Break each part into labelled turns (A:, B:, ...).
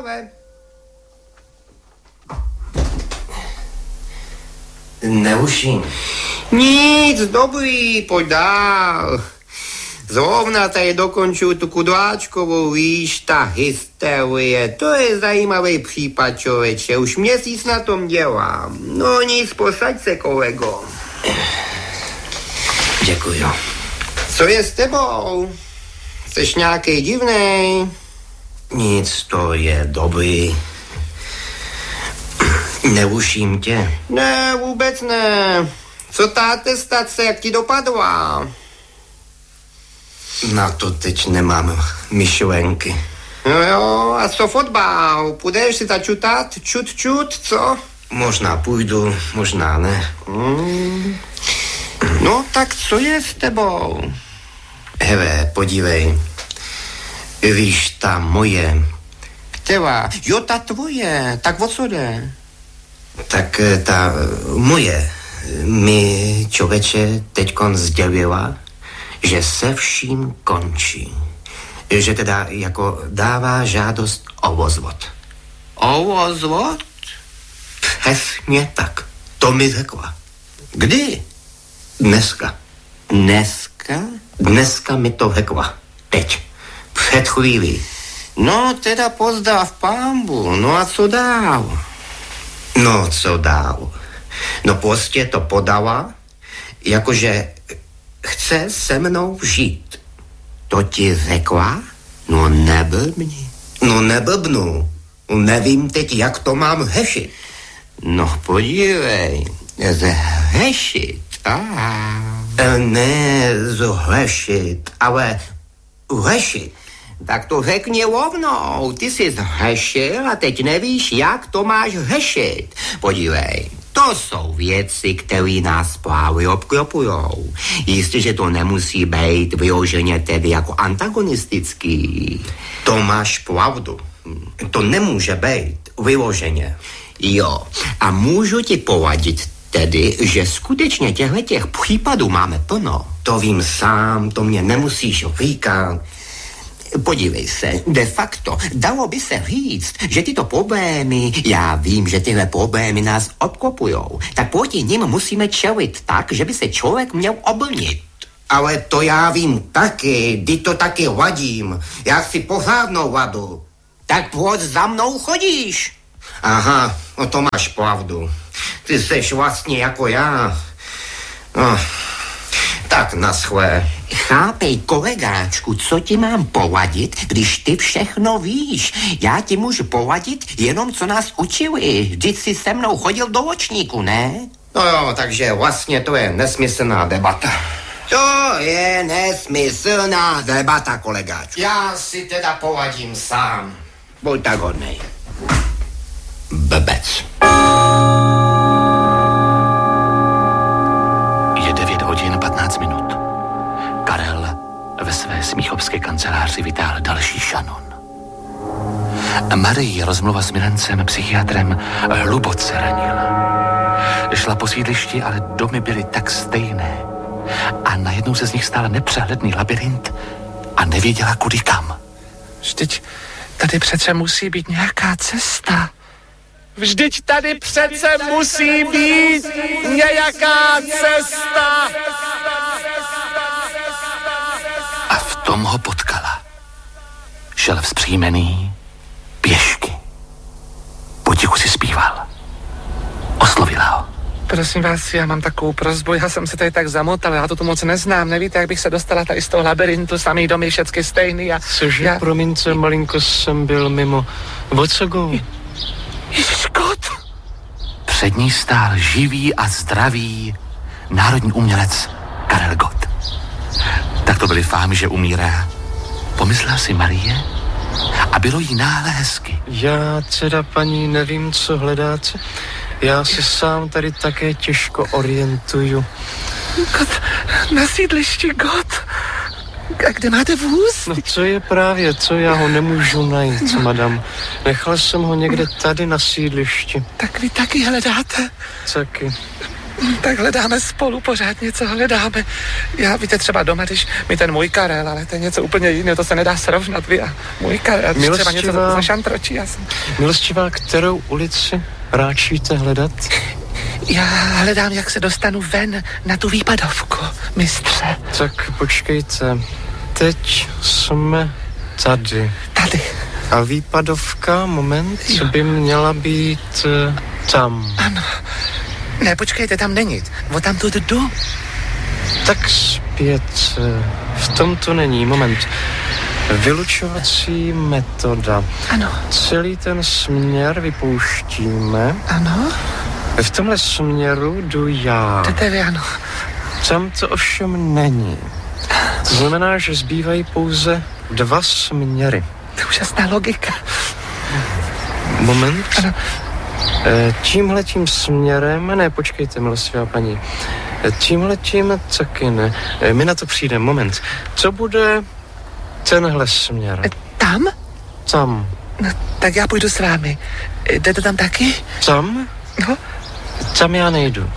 A: zajímavé.
B: Neuším.
A: Nic, dobrý, pojď dál. Zrovna tady dokončuju tu kudláčkovou, víš, ta hysterie. To je zajímavý případ, člověče. Už měsíc na tom dělám. No nic, posaď se, kolego.
B: Děkuju.
A: Co je s tebou? Jseš nějaký divnej?
B: Nic, to je dobrý. Neuším tě.
A: Ne, vůbec ne. Co ta atestace, jak ti dopadla?
B: Na to teď nemám myšlenky.
A: No jo, a co fotbal? Půjdeš si začutat? Čut, co?
B: Možná půjdu, možná ne.
A: No tak co je s tebou?
B: Hele, podívej. Víš, ta moje...
A: Která? Jo, ta tvoje. Tak o co jde?
B: Tak ta moje mi, člověče, teďkon sdělila, že se vším končí. Že teda jako dává žádost o rozvod.
A: O rozvod?
B: Přesně tak. To mi řekla.
A: Kdy?
B: Dneska.
A: Dneska?
B: Dneska mi to řekla. Teď. Před chvílí.
A: No, teda pozdrav pánbu. No a co dál?
B: No, co dál? No prostě to podala, jakože chce se mnou žít.
A: To ti řekla? No neblbni.
B: No neblbnu. Nevím teď, jak to mám řešit.
A: No podívej, zhešit.
B: Ne zhešit, ale řešit.
A: Tak to řekni rovnou, ty jsi zhešil a teď nevíš, jak to máš řešit. Podívej, to jsou věci, které nás právě obklopujou. Jistě, že to nemusí být vyloženě tedy jako antagonistický.
B: To máš pravdu. To nemůže být vyloženě.
A: Jo, a můžu ti poradit tedy, že skutečně těchto případů máme plno.
B: To vím sám, to mě nemusíš říkat.
A: Podívej se, de facto, dalo by se říct, že tyto problémy, já vím, že tyhle problémy nás obklopujou, tak proti nim musíme čelit tak, že by se člověk měl obrnit.
B: Ale to já vím taky, ty to taky ladím. Já chci pořádnou vadu.
A: Tak proč za mnou chodíš?
B: Aha, no to máš pravdu. Ty seš vlastně jako já. No, tak naschle.
A: Chápej, kolegáčku, co ti mám poradit, když ty všechno víš. Já ti můžu poradit jenom, co nás učili. Vždyť jsi se mnou chodil do ročníku, ne?
B: No jo, takže vlastně to je nesmyslná debata.
A: To je nesmyslná debata, kolegáčku.
B: Já si teda poradím sám.
A: Buď tak hodnej. Blbec.
C: Je 9 hodin 15 minut. Karel ve své smíchovské kanceláři vytáhl další šanon. Marii rozmluva s milencem psychiatrem hluboce ranila. Šla po sídlišti, ale domy byly tak stejné. A najednou se z nich stal nepřehledný labirint a nevěděla kudy kam.
D: Vždyť tady přece musí být nějaká cesta. Vždyť tady přece musí být nějaká cesta.
C: A v tom ho potkala. Šel vzpřímený pěšky. Potichu si zpíval. Oslovila ho.
D: Prosím vás, já mám takovou prosbu, já jsem se tady tak zamotal, já to tu moc neznám, nevíte, jak bych se dostala tady z toho labirintu, samý domy, všechny stejný a...
E: Cože, promiňte, malinko jsem byl mimo. O co go?
D: Ježiškot!
C: Před ní stál živý a zdravý národní umělec Karel Gott. Tak to byly fámy, že umírá. Pomyslela si Marie a bylo jí náhle hezky.
E: Já teda, paní, nevím, co hledáte. Já se sám tady také těžko orientuju.
D: Gott, na sídlišti, Gott. A kde máte vůz?
E: No co je právě, co já ho nemůžu najít, madam. Nechal jsem ho někde tady na sídlišti.
D: Tak vy taky hledáte?
E: Taky.
D: Tak hledáme spolu, pořád něco hledáme. Já, víte, třeba doma, když mi ten můj Karel, ale to je něco úplně jiného, to se nedá srovnat, vy a můj Karel, když třeba něco zašantročí, já jsem...
E: Milostivá, kterou ulici ráčíte hledat?
D: Já hledám, jak se dostanu ven na tu výpadovku, mistře.
E: Tak počkejte, teď jsme tady.
D: Tady.
E: A výpadovka, moment, co by měla být tam.
D: Ano. Ne, počkejte, tam není. O tam tu jdu.
E: Tak zpět. V tom to není. Moment. Vylučovací metoda.
D: Ano.
E: Celý ten směr vypouštíme.
D: Ano.
E: V tomhle směru jdu já.
D: Jdete vy, ano.
E: Tam to ovšem není. To znamená, že zbývají pouze 2 směry.
D: To je úžasná logika.
E: Moment.
D: Ano.
E: Tímhletím směrem, ne, počkejte, milostivá paní. Tímhletím taky ne. My na to přijdeme, moment. Co bude tenhle směr?
D: Tam?
E: Tam.
D: No, tak já půjdu s vámi. Jdete tam taky?
E: Tam?
D: No.
E: Tam já nejdu.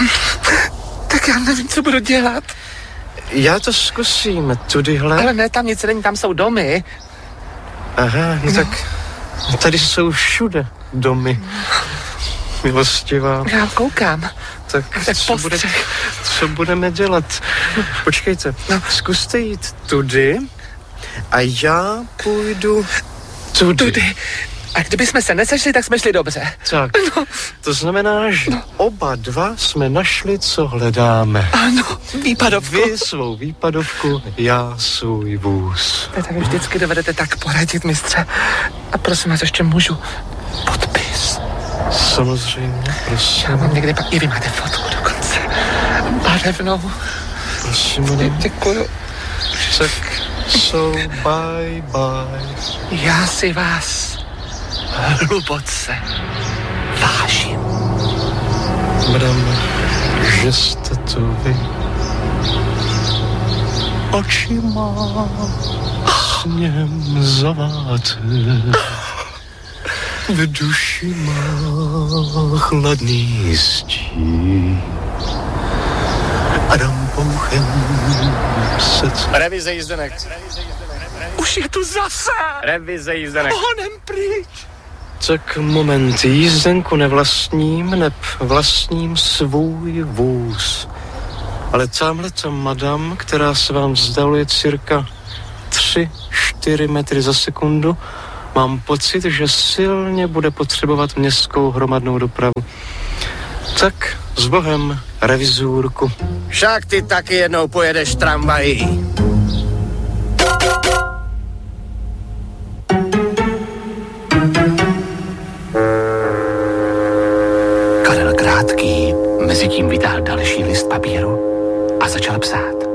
D: Tak já nevím, co budu dělat.
E: Já to zkusím, tudyhle.
D: Ale ne, tam nic není, tam jsou domy.
E: Aha, no tak tady jsou všude domy. Milostivá.
D: Já koukám.
E: Tak co budeme dělat? Počkejte, zkuste jít tudy a já půjdu tudy.
D: A kdyby jsme se nesešli, tak jsme šli dobře.
E: Tak, to znamená, že oba dva jsme našli, co hledáme.
D: Ano, výpadovku.
E: Vy svou výpadovku, já svůj vůz.
D: Tak vy vždycky dovedete tak poradit, mistře. A prosím vás, ještě můžu podpis.
E: Samozřejmě, prosím.
D: Já mám někde pak, i vy máte fotku dokonce. Barevnou.
E: Prosím, madam.
D: Děkuju.
E: Tak, so bye bye.
D: Já si vás hluboce vážím.
E: Madam, že jste to vy. Očima sněm zaváte. V duši má chladný stí. Adam Pouchem se...
F: Revize jízdenek.
D: Už je tu zase.
F: Revize jízdenek.
D: Honem pryč.
E: Tak moment, jízdenku nevlastním, neb vlastním svůj vůz. Ale tamhle ta madam, která se vám vzdaluje cirka 3-4 metry za sekundu, mám pocit, že silně bude potřebovat městskou hromadnou dopravu. Tak s Bohem, revizůrku.
F: Však ty taky jednou pojedeš tramvají.
C: Karel Krátký mezitím vytáhl další list papíru a začal psát.